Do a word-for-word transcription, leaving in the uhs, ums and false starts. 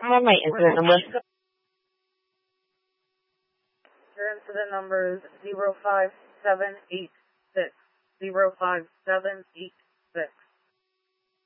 I have my incident number. Your incident number is zero five seven eight six. Zero five seven eight six.